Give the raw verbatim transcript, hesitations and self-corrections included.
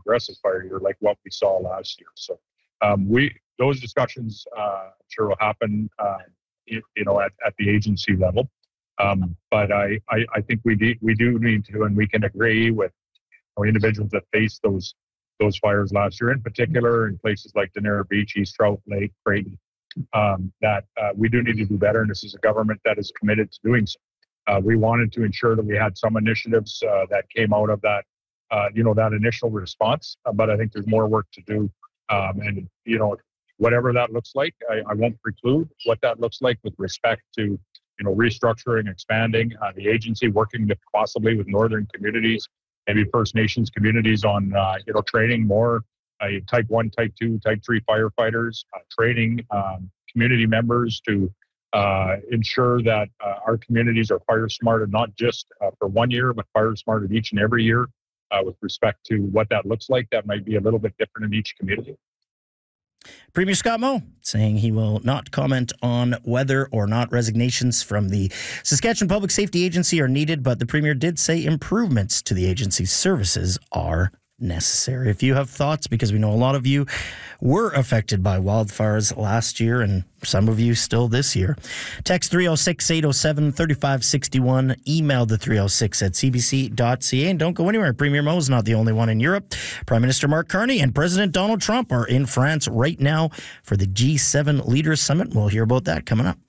aggressive fire year like what we saw last year. So um, we those discussions uh, I'm sure will happen, uh, you, you know, at, at the agency level. Um, but I, I, I think we do, we do need to, and we can agree with you know, individuals that faced those those fires last year, in particular in places like Denera Beach, East Trout Lake, Creighton, um, that uh, we do need to do better. And this is a government that is committed to doing so. Uh, we wanted to ensure that we had some initiatives uh, that came out of that, uh, you know, that initial response. Uh, but I think there's more work to do. Um, and, you know, whatever that looks like, I, I won't preclude what that looks like with respect to, you know, restructuring, expanding uh, the agency, working with, possibly with northern communities, maybe First Nations communities on, uh, you know, training more uh, type one, type two, type three firefighters, uh, training um, community members to uh, ensure that uh, our communities are fire smarted, not just uh, for one year, but fire smarted each and every year uh, with respect to what that looks like. That might be a little bit different in each community. Premier Scott Moe saying he will not comment on whether or not resignations from the Saskatchewan Public Safety Agency are needed, but the Premier did say improvements to the agency's services are necessary. If you have thoughts, because we know a lot of you were affected by wildfires last year and some of you still this year, text three oh six, eight oh seven, three five six one, email the three oh six at c b c dot c a, and don't go anywhere. Premier Moe is not the only one in Europe. Prime Minister Mark Carney and President Donald Trump are in France right now for the G seven Leaders Summit. We'll hear about that coming up.